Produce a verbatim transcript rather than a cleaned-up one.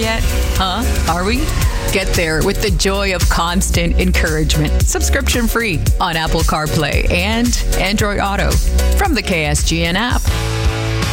yet? Huh? Are we? Get there with the joy of constant encouragement. Subscription free on Apple CarPlay and Android Auto from the K S G N app.